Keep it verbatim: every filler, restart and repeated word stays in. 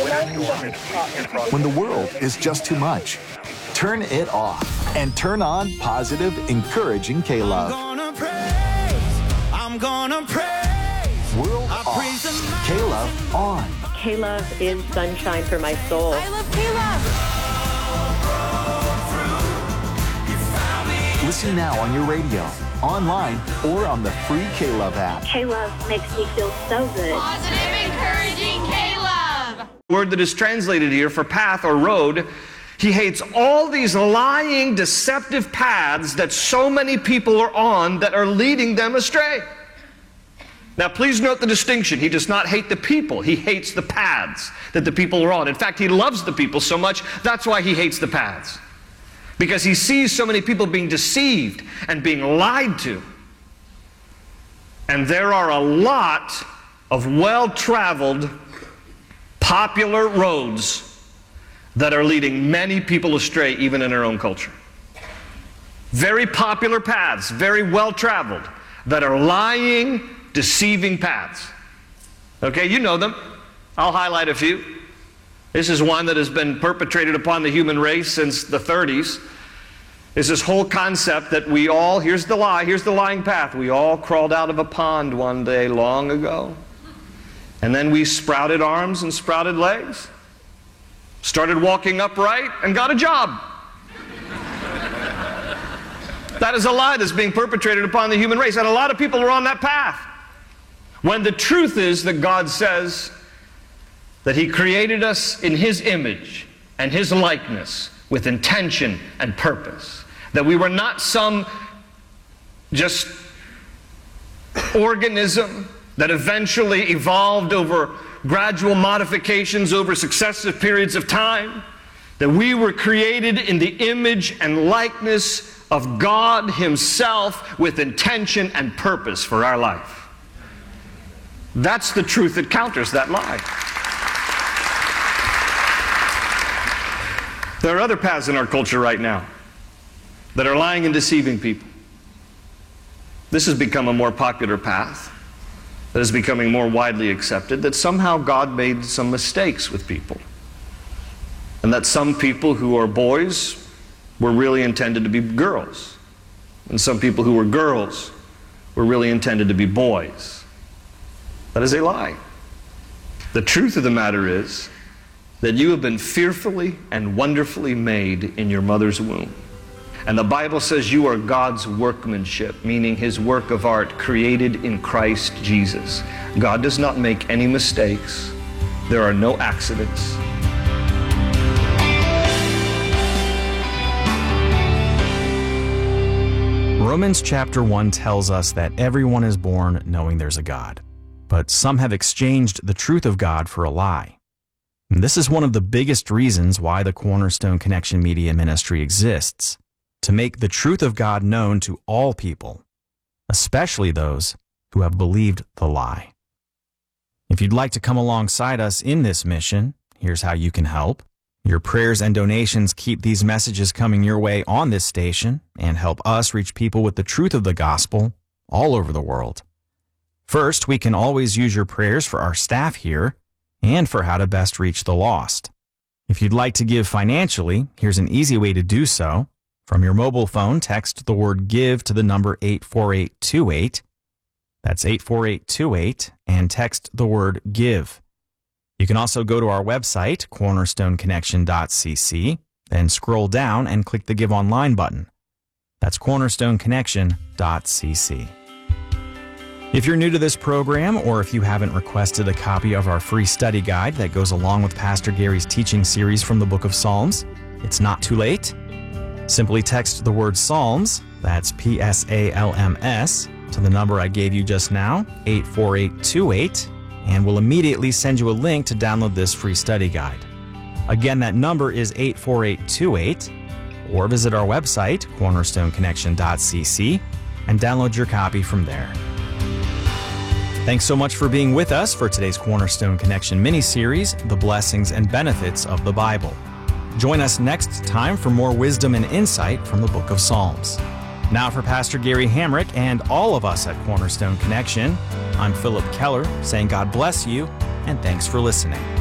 When the world is just too much, turn it off and turn on positive, encouraging K-Love. I'm gonna praise, I'm gonna praise. World off, K-Love on. K-Love is sunshine for my soul. I love K-Love. Listen now on your radio, online, or on the free K-Love app. K-Love makes me feel so good. Positive, encouraging K-Love. Word that is translated here for path or road. He hates all these lying, deceptive paths that so many people are on that are leading them astray. Now, please note the distinction. He does not hate the people. He hates the paths that the people are on. In fact, he loves the people so much, that's why he hates the paths. Because he sees so many people being deceived and being lied to. And there are a lot of well-traveled, popular roads that are leading many people astray, even in our own culture. Very popular paths, very well-traveled, that are lying, deceiving paths. Okay, you know them. I'll highlight a few. This is one that has been perpetrated upon the human race since the thirties. It's this whole concept that we all, here's the lie, here's the lying path. We all crawled out of a pond one day long ago. And then we sprouted arms and sprouted legs, started walking upright, and got a job. That is a lie that's being perpetrated upon the human race. And a lot of people are on that path. When the truth is that God says that He created us in His image and His likeness with intention and purpose. That we were not some just organism that eventually evolved over gradual modifications over successive periods of time. That we were created in the image and likeness of God Himself with intention and purpose for our life. That's the truth that counters that lie. There are other paths in our culture right now that are lying and deceiving people. This has become a more popular path that is becoming more widely accepted, that somehow God made some mistakes with people. And that some people who are boys were really intended to be girls. And some people who were girls were really intended to be boys. That is a lie. The truth of the matter is that you have been fearfully and wonderfully made in your mother's womb. And the Bible says you are God's workmanship, meaning His work of art created in Christ Jesus. God does not make any mistakes. There are no accidents. Romans chapter one tells us that everyone is born knowing there's a God, but some have exchanged the truth of God for a lie. And this is one of the biggest reasons why the Cornerstone Connection Media Ministry exists, to make the truth of God known to all people, especially those who have believed the lie. If you'd like to come alongside us in this mission, here's how you can help. Your prayers and donations keep these messages coming your way on this station and help us reach people with the truth of the gospel all over the world. First, we can always use your prayers for our staff here and for how to best reach the lost. If you'd like to give financially, here's an easy way to do so. From your mobile phone, text the word GIVE to the number eight four eight two eight. That's eight four eight two eight, and text the word GIVE. You can also go to our website, cornerstone connection dot c c, then scroll down and click the Give Online button. That's cornerstone connection dot c c. If you're new to this program, or if you haven't requested a copy of our free study guide that goes along with Pastor Gary's teaching series from the book of Psalms, it's not too late. Simply text the word Psalms, that's P S A L M S, to the number I gave you just now, eight four eight two eight, and we'll immediately send you a link to download this free study guide. Again, that number is eight four eight two eight, or visit our website, cornerstone connection dot c c, and download your copy from there. Thanks so much for being with us for today's Cornerstone Connection mini-series, The Blessings and Benefits of the Bible. Join us next time for more wisdom and insight from the book of Psalms. Now for Pastor Gary Hamrick and all of us at Cornerstone Connection, I'm Philip Keller saying God bless you and thanks for listening.